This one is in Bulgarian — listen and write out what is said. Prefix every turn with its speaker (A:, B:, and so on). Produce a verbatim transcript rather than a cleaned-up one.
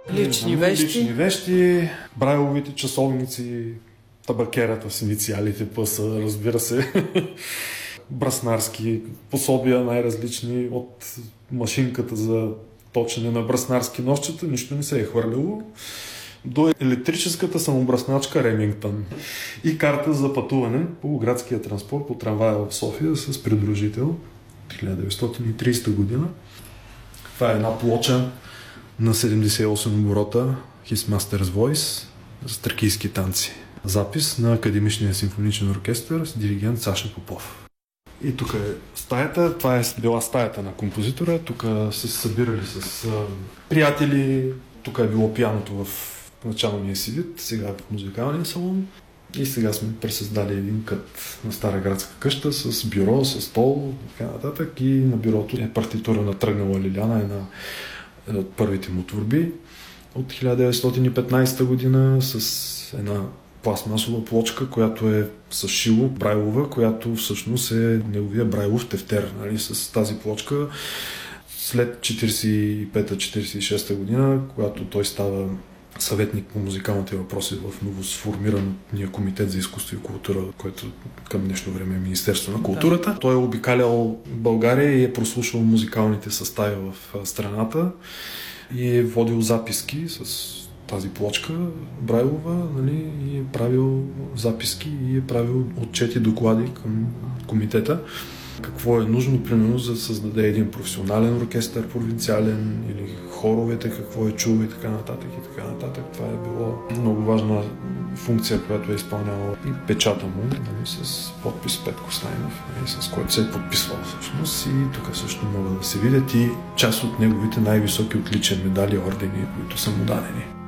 A: Лични вещи.
B: Лични вещи, брайловите часовници, табакерата с инициалите ПС, разбира се. Браснарски пособия най-различни, от машинката за точене на браснарски нощчета, нищо не се е хвърлило, до електрическата самобрасначка Ремингтън и карта за пътуване по градския транспорт, по трамвая в София с придружител хиляда деветстотин и тридесета година. Това е една плоча на седемдесет и осем оборота His Master's Voice с тракийски танци. Запис на Академичния симфоничен оркестър с диригент Саша Попов. И тук е стаята, това е била стаята на композитора, тук се събирали с а, приятели, тук е било пианото в началния си вид, сега в музикалния салон и сега сме пресъздали един кът на стара градска къща с бюро, с стол и така нататък и на бюрото е партитура на Тръгнала Лиляна, една, една от първите му творби от хиляда деветстотин и петнадесета година с една пластмасова плочка, която е с шило, брайлова, която всъщност е неговия брайлов тефтер. Нали? С тази плочка след четиридесет и пета четиридесет и шеста година, когато той става съветник по музикалните въпроси в новосформирания комитет за изкуство и култура, който към днешно време е Министерство на културата. Да. Той е обикалял България и е прослушал музикалните състави в страната и е водил записки с тази плочка брайлова, нали, и е правил записки и е правил отчети, доклади към комитета. Какво е нужно, примерно, за да създаде един професионален оркестър, провинциален или хоровете, какво е чул и така нататък и така нататък. Това е било много важна функция, която е изпълнявала и печата му, нали, с подпис Петко Стайнов, нали, с който се е подписвал всъщност и тук също могат да се видят и част от неговите най-високи отличия медали, ордени, които са му дадени.